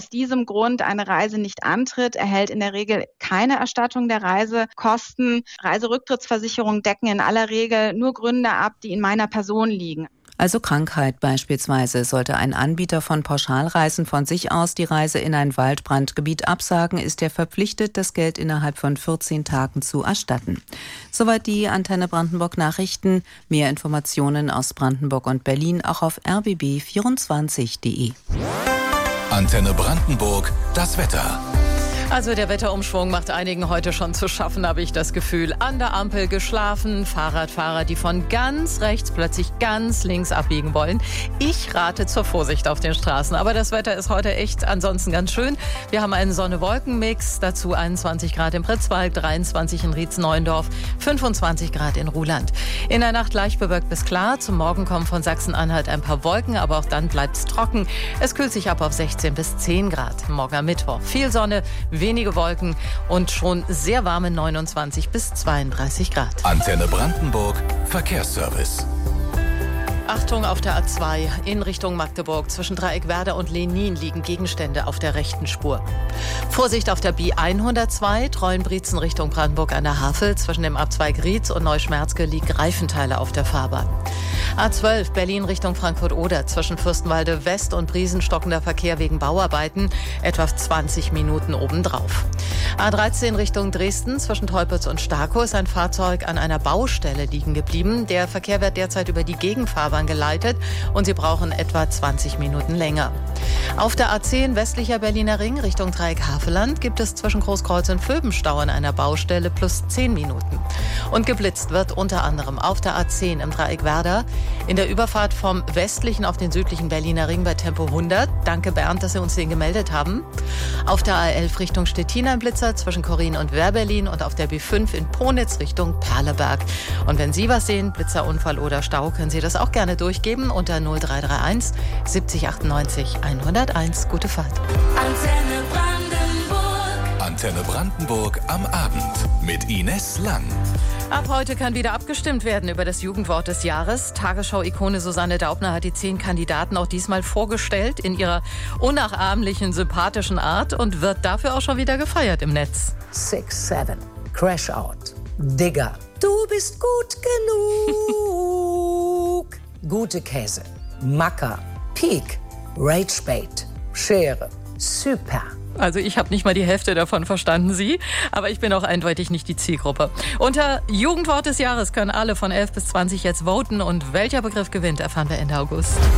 aus diesem Grund eine Reise nicht antritt, erhält in der Regel keine Erstattung der Reisekosten. Reiserücktrittsversicherungen decken in aller Regel nur Gründe ab, die in meiner Person liegen. Also Krankheit beispielsweise. Sollte ein Anbieter von Pauschalreisen von sich aus die Reise in ein Waldbrandgebiet absagen, ist er verpflichtet, das Geld innerhalb von 14 Tagen zu erstatten. Soweit die Antenne Brandenburg Nachrichten. Mehr Informationen aus Brandenburg und Berlin auch auf rbb24.de. Antenne Brandenburg, das Wetter. Also der Wetterumschwung macht einigen heute schon zu schaffen, habe ich das Gefühl. An der Ampel geschlafen, Fahrradfahrer, die von ganz rechts plötzlich ganz links abbiegen wollen. Ich rate zur Vorsicht auf den Straßen. Aber das Wetter ist heute echt ansonsten ganz schön. Wir haben einen Sonne-Wolken-Mix, dazu 21 Grad im Pritzwalk, 23 in Rietz-Neuendorf, 25 Grad in Ruhland. In der Nacht leicht bewölkt bis klar. Zum Morgen kommen von Sachsen-Anhalt ein paar Wolken, aber auch dann bleibt es trocken. Es kühlt sich ab auf 16 bis 10 Grad. Morgen am Mittwoch viel Sonne, wenige Wolken und schon sehr warme 29 bis 32 Grad. Antenne Brandenburg, Verkehrsservice. Achtung auf der A2 in Richtung Magdeburg. Zwischen Dreieckwerder und Lenin liegen Gegenstände auf der rechten Spur. Vorsicht auf der B102 Treuenbrietzen Richtung Brandenburg an der Havel. Zwischen dem Abzweig Rietz und Neuschmerzke liegen Reifenteile auf der Fahrbahn. A12 Berlin Richtung Frankfurt-Oder. Zwischen Fürstenwalde West und Briesen stockender Verkehr wegen Bauarbeiten. Etwa 20 Minuten obendrauf. A13 Richtung Dresden. Zwischen Teupitz und Starkow ist ein Fahrzeug an einer Baustelle liegen geblieben. Der Verkehr wird derzeit über die Gegenfahrbahn geleitet und Sie brauchen etwa 20 Minuten länger. Auf der A10 westlicher Berliner Ring Richtung Dreieck-Havelland gibt es zwischen Großkreuz und Vöbenstau an einer Baustelle plus 10 Minuten. Und geblitzt wird unter anderem auf der A10 im Dreieck Werder in der Überfahrt vom westlichen auf den südlichen Berliner Ring bei Tempo 100. Danke Bernd, dass Sie uns den gemeldet haben. Auf der A11 Richtung Stettin ein Blitzer zwischen Korin und Wehrberlin und auf der B5 in Ponitz Richtung Perleberg. Und wenn Sie was sehen, Blitzerunfall oder Stau, können Sie das auch gerne durchgeben unter 0331 70 98 101. Gute Fahrt. Antenne Brandenburg. Antenne Brandenburg am Abend mit Ines Lang. Ab heute kann wieder abgestimmt werden über das Jugendwort des Jahres. Tagesschau-Ikone Susanne Daubner hat die 10 Kandidaten auch diesmal vorgestellt in ihrer unnachahmlichen, sympathischen Art und wird dafür auch schon wieder gefeiert im Netz. 6, 7, Crash Out, Digger, du bist gut genug. Gute Käse, Macker, Peak, Ragebait, Schere, super. Also ich habe nicht mal die Hälfte davon verstanden, Sie. Aber ich bin auch eindeutig nicht die Zielgruppe. Unter Jugendwort des Jahres können alle von 11 bis 20 jetzt voten. Und welcher Begriff gewinnt, erfahren wir Ende August.